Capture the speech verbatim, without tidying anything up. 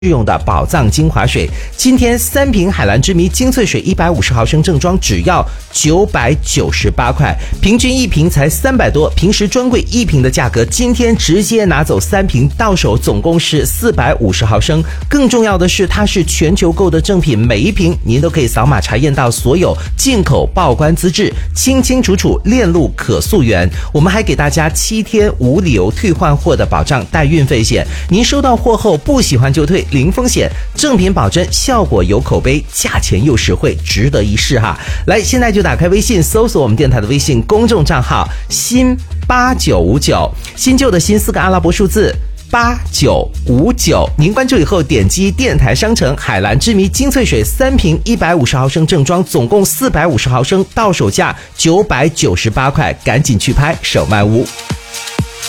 用的宝藏精华水，今天三瓶海蓝之谜精粹水一百五十毫升正装只要九百九十八块，平均一瓶才三百多，平时专柜一瓶的价格，今天直接拿走三瓶到手，总共是四百五十毫升。更重要的是，它是全球购的正品，每一瓶您都可以扫码查验到所有进口报关资质，清清楚楚链路可溯源。我们还给大家七天无理由退换货的保障，带运费险，您收到货后不喜欢就退，零风险，正品保真，效果有口碑，价钱又实惠，值得一试哈！来，现在就打开微信，搜索我们电台的微信公众账号新八九五九，新旧的新四个阿拉伯数字八九五九，您关注以后点击电台商城海蓝之谜精粹水三瓶一百五十毫升正装，总共四百五十毫升，到手价九百九十八块，赶紧去拍，手慢无。